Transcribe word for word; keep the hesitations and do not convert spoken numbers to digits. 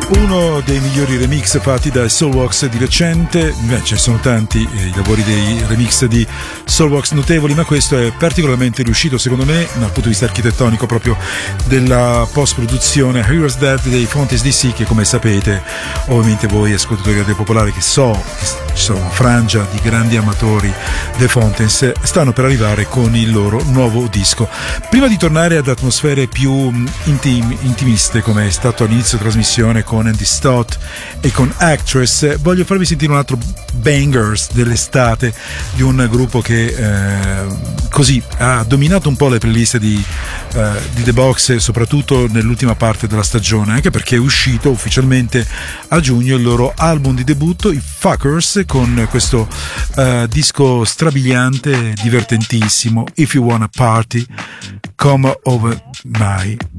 Uno dei migliori remix fatti da Soulwax di recente. Beh, ce ne sono tanti eh, i lavori dei remix di Soulwax notevoli, ma questo è particolarmente riuscito secondo me dal punto di vista architettonico, proprio della post-produzione. Heroes Dead dei Fontes D C, che come sapete, ovviamente voi ascoltatori di Radio Popolare, che so che ci sono una frangia di grandi amatori dei Fontes, stanno per arrivare con il loro nuovo disco. Prima di tornare ad atmosfere più intim- intimiste, come è stato all'inizio trasmissione con Andy Stott e con Actress, voglio farvi sentire un altro bangers dell'estate di un gruppo che eh, così ha dominato un po' le playlist di, eh, di The Box, soprattutto nell'ultima parte della stagione, anche perché è uscito ufficialmente a giugno il loro album di debutto, i Fuckers, con questo eh, disco strabiliante, divertentissimo, If You Wanna Party, Come Over My